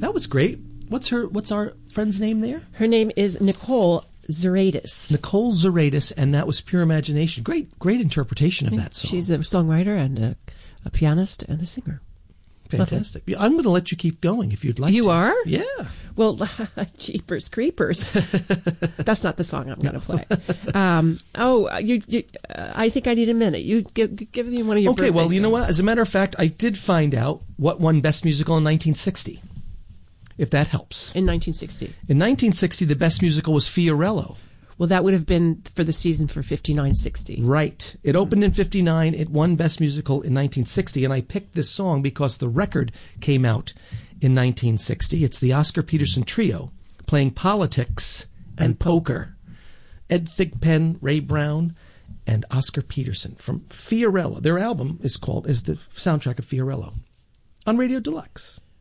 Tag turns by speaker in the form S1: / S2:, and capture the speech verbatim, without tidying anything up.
S1: That was great. What's her? What's our friend's name there?
S2: Her name is Nicole Zeratis.
S1: Nicole Zeratis, and that was Pure Imagination. Great, great interpretation of that song.
S2: She's a songwriter and a, a pianist and a singer.
S1: Fantastic. Lovely. I'm going to let you keep going if you'd like
S2: you
S1: to.
S2: You are?
S1: Yeah.
S2: Well, Jeepers Creepers. That's not the song I'm going to play. Um, oh, you, you, uh, I think I need a minute. You give, give me one of your
S1: Okay, well, you
S2: songs.
S1: know what? As a matter of fact, I did find out what won Best Musical in nineteen sixty, if that helps.
S2: In nineteen sixty.
S1: In nineteen sixty, the Best Musical was Fiorello.
S2: Well, that would have been for the season for fifty-nine sixty.
S1: Right. It opened in fifty-nine. It won Best Musical in nineteen sixty. And I picked this song because the record came out in nineteen sixty. It's the Oscar Peterson Trio playing Politics and, and Poker. Ed Thigpen, Ray Brown, and Oscar Peterson from Fiorello. Their album is called, is the soundtrack of Fiorello on Radio Deluxe.